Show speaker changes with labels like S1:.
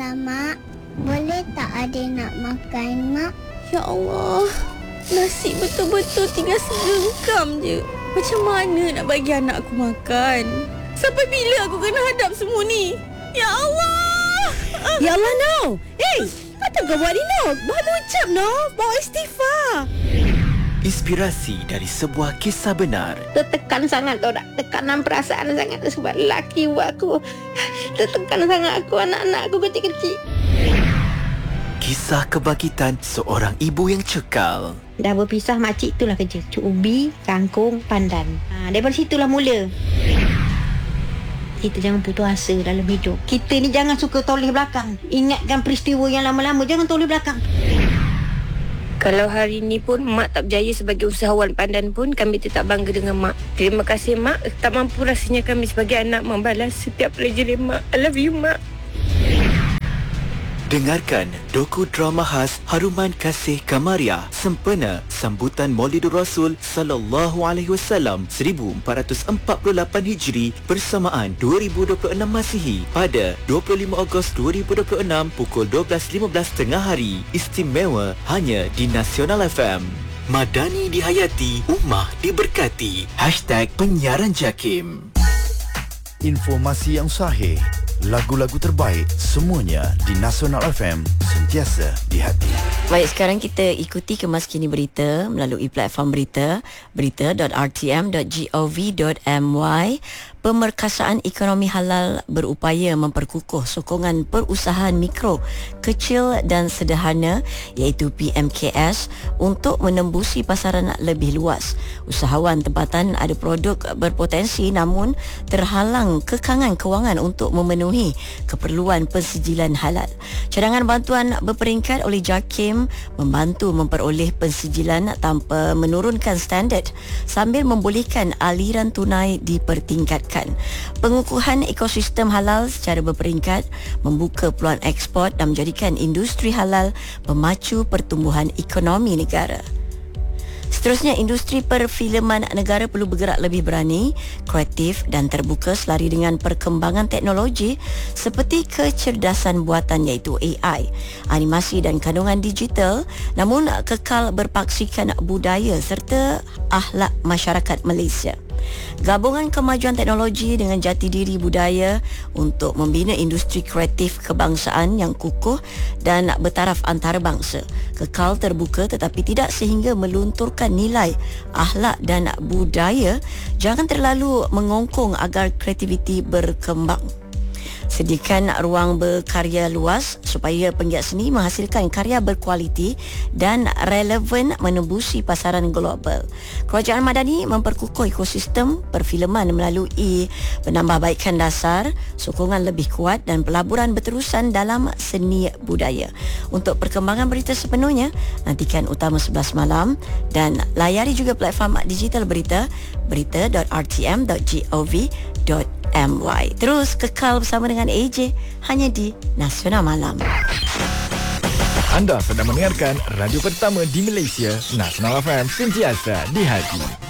S1: Ya, Mak. Boleh tak adik nak makan, Mak?
S2: Ya Allah, nasi betul-betul tinggal segenggam je. Macam mana nak bagi anak aku makan? Sampai bila aku kena hadap semua ni? Ya Allah!
S3: Ya Allah, Noh. Apa kau buat ni, Noh? Baru ucap, Noh. Bawa istighfar.
S4: Inspirasi dari sebuah kisah benar.
S5: Tertekan sangat tau tak? Tekanan perasaan sangat sebab lelaki aku. Tertekan sangat aku, anak-anak aku kecil-kecil.
S4: Kisah kebangkitan seorang ibu yang cekal.
S5: Dah berpisah, makcik itulah kerja. Cuk ubi, kangkung, pandan. Daripada situlah mula. Kita jangan putus asa dalam hidup. Kita ni jangan suka toleh belakang. Ingatkan peristiwa yang lama-lama, jangan toleh belakang.
S2: Kalau hari ni pun Mak tak berjaya sebagai usahawan pandan pun, kami tetap bangga dengan Mak. Terima kasih Mak. Tak mampu rasanya kami sebagai anak membalas setiap pelajaran Mak. I love you Mak.
S4: Dengarkan doku drama khas Haruman Kasih Kamariah sempena sambutan Maulidur Rasul sallallahu alaihi wasallam 1448 Hijri bersamaan 2026 Masihi pada 25 Ogos 2026 pukul 12.15 tengah hari. Istimewa hanya di Nasional FM. Madani dihayati, Ummah diberkati. #penyiaran JAKIM.
S6: Informasi yang sahih, lagu-lagu terbaik, semuanya di Nasional FM, sentiasa di hati.
S3: Baik, sekarang kita ikuti kemas kini berita melalui platform berita, berita.rtm.gov.my. Pemerkasaan Ekonomi Halal berupaya memperkukuh sokongan perusahaan mikro, kecil dan sederhana iaitu PMKS untuk menembusi pasaran lebih luas. Usahawan tempatan ada produk berpotensi namun terhalang kekangan kewangan untuk memenuhi keperluan pensijilan halal. Cadangan bantuan berperingkat oleh JAKIM membantu memperoleh pensijilan tanpa menurunkan standard sambil membolehkan aliran tunai dipertingkatkan. Pengukuhan ekosistem halal secara berperingkat membuka peluang ekspor dan menjadikan industri halal pemacu pertumbuhan ekonomi negara. Seterusnya, industri perfilman negara perlu bergerak lebih berani, kreatif dan terbuka selari dengan perkembangan teknologi seperti kecerdasan buatan iaitu AI, animasi dan kandungan digital, namun kekal berpaksikan budaya serta akhlak masyarakat Malaysia. Gabungan kemajuan teknologi dengan jati diri budaya untuk membina industri kreatif kebangsaan yang kukuh dan bertaraf antarabangsa. Kekal terbuka tetapi tidak sehingga melunturkan nilai, akhlak dan budaya. Jangan terlalu mengongkong agar kreativiti berkembang. Sediakan ruang berkarya luas supaya penggiat seni menghasilkan karya berkualiti dan relevan menembusi pasaran global. Kerajaan Madani memperkukuh ekosistem perfilman melalui penambahbaikan dasar, sokongan lebih kuat dan pelaburan berterusan dalam seni budaya. Untuk perkembangan berita sepenuhnya, nantikan Utama 11 malam dan layari juga platform digital berita, berita.rtm.gov.my. Terus kekal bersama dengan AJ hanya di Nasional Malam.
S6: Anda sedang mendengarkan radio pertama di Malaysia, Nasional FM, sentiasa di hati.